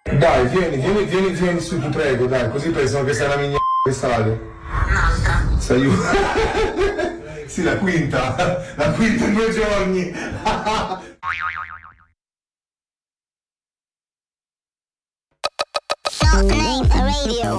Dai, vieni su, ti prego, dai, così pensano che sei una migna che sale. Un'altra. Sei sì, la quinta in 2 giorni. Name radio.